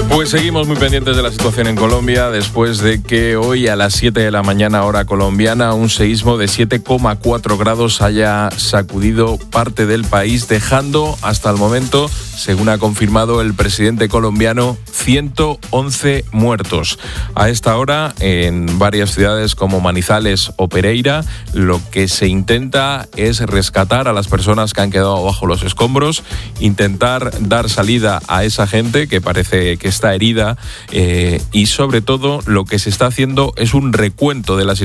Pues seguimos muy pendientes de la situación en Colombia después de que hoy a las 7 de la mañana hora colombiana un seísmo de 7,4 grados haya sacudido parte del país, dejando hasta el momento, según ha confirmado el presidente colombiano, 111 muertos. A esta hora, en varias ciudades como Manizales o Pereira, lo que se intenta es rescatar a las personas que han quedado bajo los escombros, intentar dar salida a esa gente que parece que está herida, y sobre todo lo que se está haciendo es un recuento de las